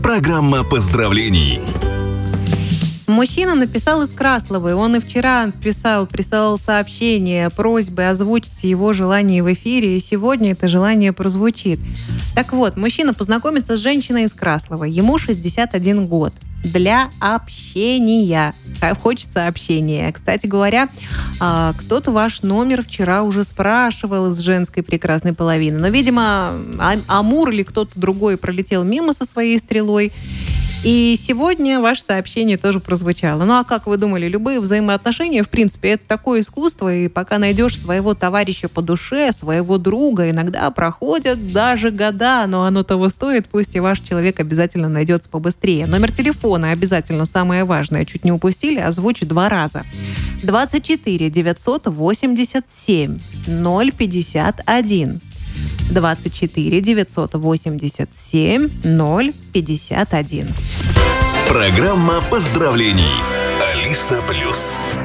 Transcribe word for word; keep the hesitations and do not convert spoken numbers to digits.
Программа поздравлений. Мужчина написал из Красловой. Он и вчера писал, присылал сообщение, просьбы озвучить его желание в эфире, и сегодня это желание прозвучит. Так вот, мужчина познакомится с женщиной из Красловой. Ему шестьдесят один год. Для общения. Хочется общения. Кстати говоря, кто-то ваш номер вчера уже спрашивал из женской прекрасной половины. Но, видимо, Амур или кто-то другой пролетел мимо со своей стрелой. И сегодня ваше сообщение тоже прозвучало. Ну а как вы думали, любые взаимоотношения, в принципе, это такое искусство, и пока найдешь своего товарища по душе, своего друга, иногда проходят даже года, но оно того стоит, пусть и ваш человек обязательно найдется побыстрее. Номер телефона обязательно самое важное, чуть не упустили, озвучу два раза. двадцать четыре девятьсот восемьдесят семь ноль пятьдесят один. двадцать четыре девятьсот восемьдесят семь ноль пятьдесят один. Программа поздравлений. Алиса Плюс.